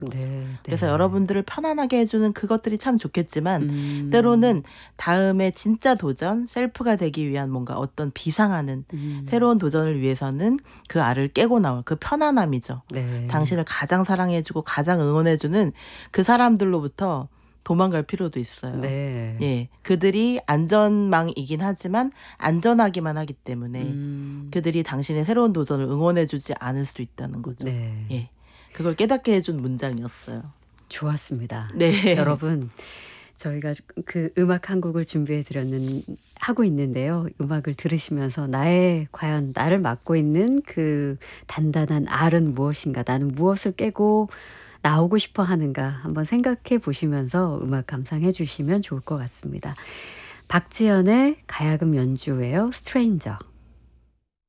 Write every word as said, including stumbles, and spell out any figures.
거죠. 네. 그래서 네. 여러분들을 편안하게 해 주는 그것들이 참 좋겠지만 음. 때로는 다음에 진짜 도전, 셀프가 되기 위한 뭔가 어떤 비상하는 음. 새로운 도전을 위해서는 그 알을 깨고 나올 그 편안함이죠. 네. 당신을 가장 사랑해 주고 가장 응원해 주는 그 사람들로부터 도망갈 필요도 있어요. 네. 예. 그들이 안전망이긴 하지만 안전하기만 하기 때문에 음. 그들이 당신의 새로운 도전을 응원해 주지 않을 수도 있다는 거죠. 네. 예. 그걸 깨닫게 해준 문장이었어요. 좋았습니다. 네. 여러분 저희가 그 음악 한 곡을 준비해 드렸는 하고 있는데요. 음악을 들으시면서 나의 과연 나를 맡고 있는 그 단단한 알은 무엇인가? 나는 무엇을 깨고 나오고 싶어 하는가? 한번 생각해 보시면서 음악 감상해 주시면 좋을 것 같습니다. 박지연의 가야금 연주예요. 스트레인저.